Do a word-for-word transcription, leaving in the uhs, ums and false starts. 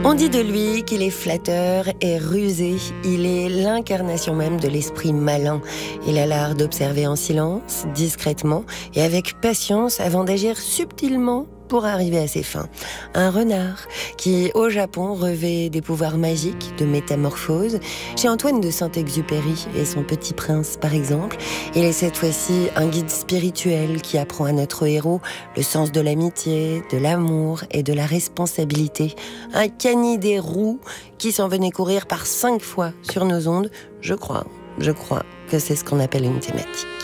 On dit de lui qu'il est flatteur et rusé. Il est l'incarnation même de l'esprit malin. Il a l'art d'observer en silence, discrètement et avec patience avant d'agir subtilement pour arriver à ses fins. Un renard qui, au Japon, revêt des pouvoirs magiques de métamorphose. Chez Antoine de Saint-Exupéry et son Petit Prince, par exemple, il est cette fois-ci un guide spirituel qui apprend à notre héros le sens de l'amitié, de l'amour et de la responsabilité. Un canidé roux qui s'en venait courir par cinq fois sur nos ondes. Je crois, je crois que c'est ce qu'on appelle une thématique.